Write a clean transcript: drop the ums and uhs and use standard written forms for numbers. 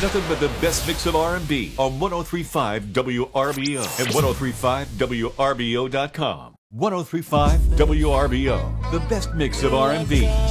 Nothing but the best mix of R&B on 103.5 WRBO and 103.5WRBO.com. 103.5 WRBO, the best mix of R&B.